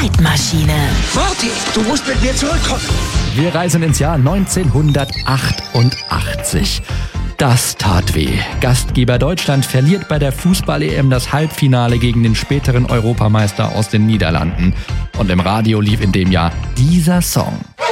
Zeitmaschine. Vati, du musst mit mir zurückkommen. Wir reisen ins Jahr 1988. Das tat weh. Gastgeber Deutschland verliert bei der Fußball-EM das Halbfinale gegen den späteren Europameister aus den Niederlanden. Und im Radio lief in dem Jahr dieser Song.